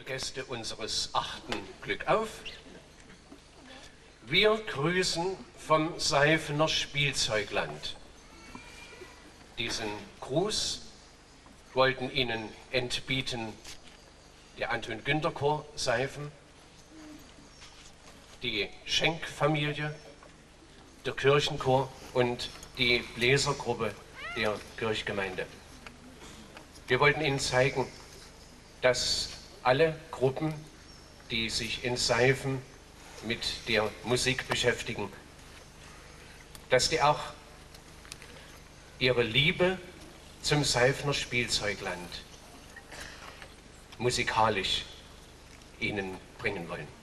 Gäste unseres 8. Glück auf. Wir grüßen vom Seifener Spielzeugland. Diesen Gruß wollten Ihnen entbieten der Anton-Günther-Chor Seifen, die Schenkfamilie, der Kirchenchor und die Bläsergruppe der Kirchgemeinde. Wir wollten Ihnen zeigen, dass alle Gruppen, die sich in Seifen mit der Musik beschäftigen, dass die auch ihre Liebe zum Seifener Spielzeugland musikalisch Ihnen bringen wollen.